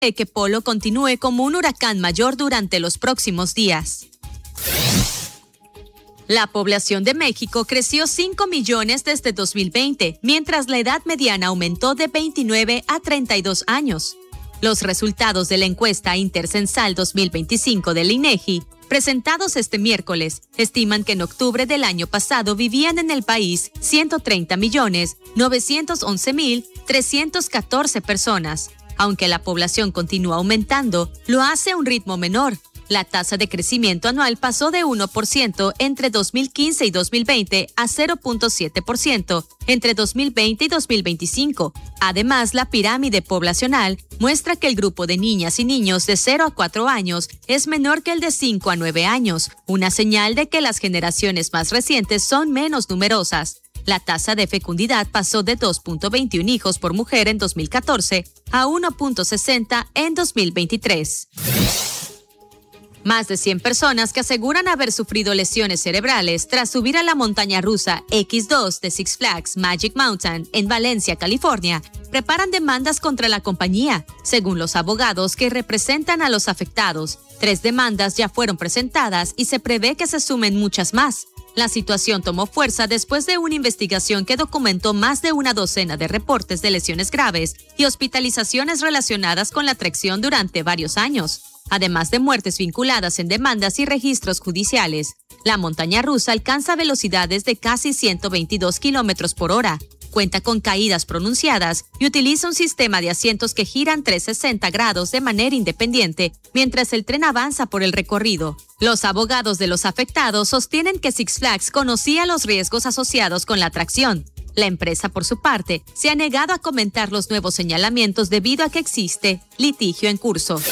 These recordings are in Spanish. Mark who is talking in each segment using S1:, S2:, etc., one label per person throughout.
S1: que Polo continúe como un huracán mayor durante los próximos días. La población de México creció 5 millones desde 2020, mientras la edad mediana aumentó de 29 a 32 años. Los resultados de la encuesta intercensal 2025 del INEGI, presentados este miércoles, estiman que en octubre del año pasado vivían en el país 130.911.314 personas. Aunque la población continúa aumentando, lo hace a un ritmo menor. La tasa de crecimiento anual pasó de 1% entre 2015 y 2020 a 0.7% entre 2020 y 2025. Además, la pirámide poblacional muestra que el grupo de niñas y niños de 0 a 4 años es menor que el de 5 a 9 años, una señal de que las generaciones más recientes son menos numerosas. La tasa de fecundidad pasó de 2.21 hijos por mujer en 2014 a 1.60 en 2023. Más de 100 personas que aseguran haber sufrido lesiones cerebrales tras subir a la montaña rusa X2 de Six Flags Magic Mountain en Valencia, California, preparan demandas contra la compañía, según los abogados que representan a los afectados. 3 demandas ya fueron presentadas y se prevé que se sumen muchas más. La situación tomó fuerza después de una investigación que documentó más de una docena de reportes de lesiones graves y hospitalizaciones relacionadas con la tracción durante varios años. Además de muertes vinculadas en demandas y registros judiciales, la montaña rusa alcanza velocidades de casi 122 kilómetros por hora, cuenta con caídas pronunciadas y utiliza un sistema de asientos que giran 360 grados de manera independiente mientras el tren avanza por el recorrido. Los abogados de los afectados sostienen que Six Flags conocía los riesgos asociados con la atracción. La empresa, por su parte, se ha negado a comentar los nuevos señalamientos debido a que existe litigio en curso.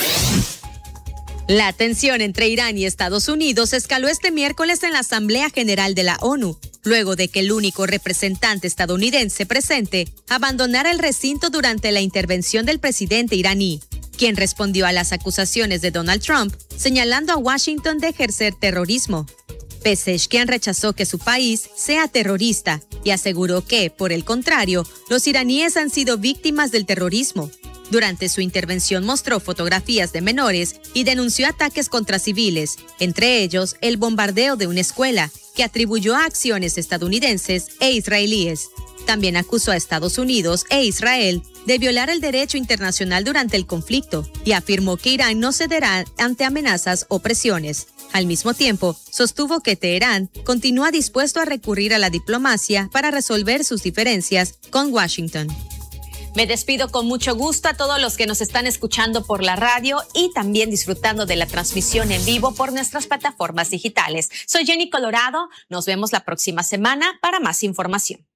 S1: La tensión entre Irán y Estados Unidos escaló este miércoles en la Asamblea General de la ONU, luego de que el único representante estadounidense presente abandonara el recinto durante la intervención del presidente iraní, quien respondió a las acusaciones de Donald Trump, señalando a Washington de ejercer terrorismo. Pezeshkian rechazó que su país sea terrorista y aseguró que, por el contrario, los iraníes han sido víctimas del terrorismo. Durante su intervención mostró fotografías de menores y denunció ataques contra civiles, entre ellos el bombardeo de una escuela, que atribuyó a acciones estadounidenses e israelíes. También acusó a Estados Unidos e Israel de violar el derecho internacional durante el conflicto y afirmó que Irán no cederá ante amenazas o presiones. Al mismo tiempo, sostuvo que Teherán continúa dispuesto a recurrir a la diplomacia para resolver sus diferencias con Washington. Me despido con mucho gusto a todos los que nos están escuchando por la radio y también disfrutando de la transmisión en vivo por nuestras plataformas digitales. Soy Jenny Colorado. Nos vemos la próxima semana para más información.